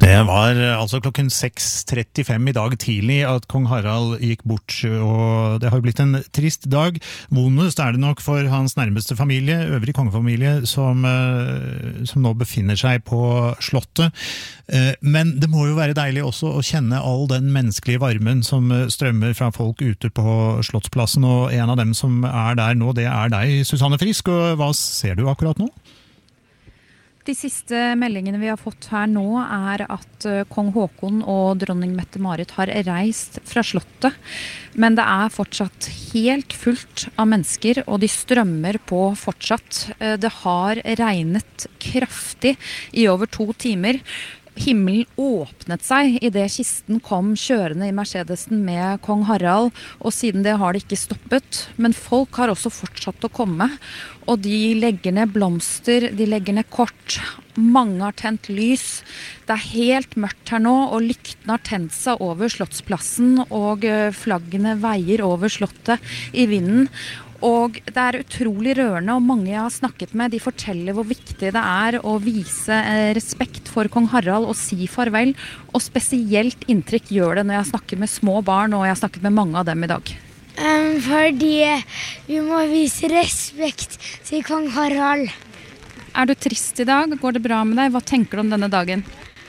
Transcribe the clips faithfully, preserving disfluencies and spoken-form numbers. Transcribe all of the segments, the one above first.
Det var altså klokken seks trettifem i dag tidlig at kong Harald gikk bort, og det har blitt en trist dag. Vondest er det nok for hans nærmeste familie, øvrig kongefamilie, som, som nå befinner seg på slottet. Men det må jo være deilig også å kjenne all den menneskelige varmen som strømmer fra folk ute på Slottsplassen, og en av dem som er der nå, det er deg, Susanne Frisk, og hva ser du akkurat nå? De siste meldingene vi har fått her nå er at kong Håkon og dronning Mette-Marit har reist fra slottet, men det er fortsatt helt fullt av mennesker, og de strømmer på fortsatt. Det har regnet kraftig i over to timer. Himmelen åpnet seg i det kisten kom kjørende i Mercedesen med kong Harald, og siden det har det ikke stoppet. Men folk har også fortsatt å komme, og de legger ned blomster, de legger ned kort. Mange har tent lys. Det er helt mørkt her nå, og lyktene har tent seg over Slottsplassen, og flaggene veier over slottet i vinden. Og det er utrolig rørende, og mange jeg har snakket med, de forteller hvor viktig det er å vise respekt for kong Harald og si farvel, og spesielt inntrykk gjør det når jeg snakker med små barn, og jeg har snakket med mange av dem i dag. Um, fordi vi må vise respekt til kong Harald. Er du trist i dag? Går det bra med deg? Hva tenker du om denne dagen?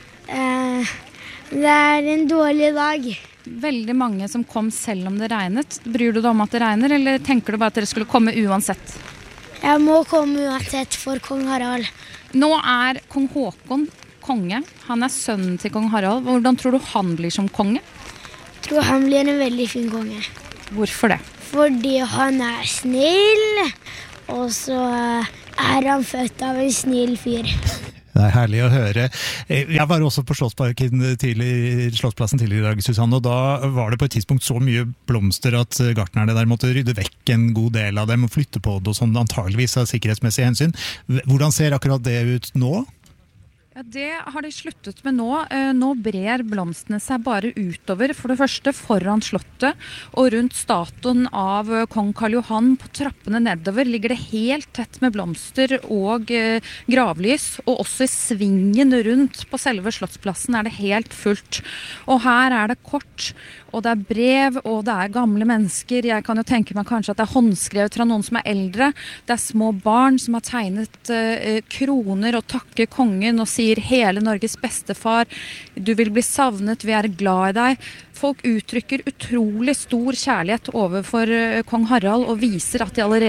Uh, det er en dårlig dag. Veldig mange som kom selv om det regnet. Bryr du deg om at det regner, eller tenker du bare at dere skulle komme uansett? Jeg må komme uansett for kong Harald. Nå er kong Håkon konge. Han er sønnen til kong Harald. Hvordan tror du han blir som konge? Jeg tror han blir en veldig fin konge. Hvorfor det? Fordi han er snill, og så er han født av en snill fyr. Det er herlig å høre. Jeg var også på Slottsparken tidlig, Slottsplassen tidligere i dag, Susanne, og da var det på et tidspunkt så mye blomster at gartnerne der måtte rydde vekk en god del av dem og flytte på det, og sånn antageligvis av sikkerhetsmessige hensyn. Hvordan ser akkurat det ut nå? Ja, det har de sluttet med nå. Nå brer blomstene seg bare utover, for det første foran slottet, og rundt statuen av kong Karl Johan på trappene nedover ligger det helt tett med blomster og gravlys, og også i svingen rundt på selve Slottsplassen er det helt fullt. Og her er det kort, og det er brev, og det er gamle mennesker. Jeg kan jo tenke meg kanskje at det er håndskrevet fra noen som er eldre. Det er små barn som har tegnet uh, kroner og takker kongen og sier hele Norges bestefar, du vil bli savnet, vi er glad i deg. Folk uttrykker utrolig stor kjærlighet overfor uh, kong Harald og viser at de allerede